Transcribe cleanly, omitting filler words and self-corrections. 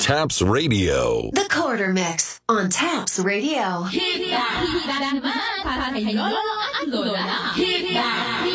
Taps Radio. The Quarter Mix on Taps Radio. Hita naman para kay Lolo at Lola. Hita